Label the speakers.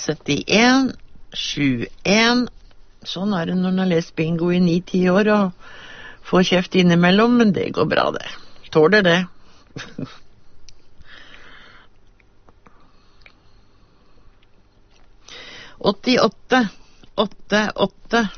Speaker 1: 71 71. Sånn det når man har lest bingo i 9-10 år og får kjeft innimellom, men det går bra det. Tåler det. 88 88